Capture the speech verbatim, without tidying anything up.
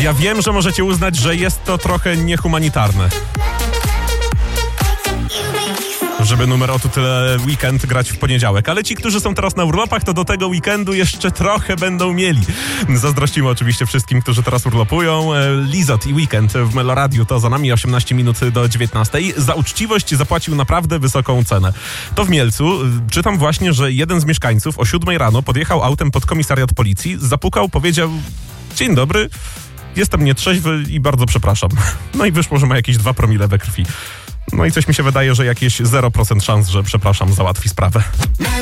Ja wiem, że możecie uznać, że jest to trochę niehumanitarne, żeby numer o tu tyle weekend grać w poniedziałek. Ale ci, którzy są teraz na urlopach, to do tego weekendu jeszcze trochę będą mieli. Zazdrościmy oczywiście wszystkim, którzy teraz urlopują. Lizot i weekend w Meloradiu to za nami osiemnaście minut do dziewiętnastej. Za uczciwość zapłacił naprawdę wysoką cenę. To w Mielcu. Czytam właśnie, że jeden z mieszkańców o siódmej rano podjechał autem pod komisariat policji, zapukał, powiedział: dzień dobry, jestem nietrzeźwy i bardzo przepraszam. No i wyszło, że ma jakieś dwa promile we krwi. No i coś mi się wydaje, że jakieś zero procent szans, że przepraszam, załatwi sprawę.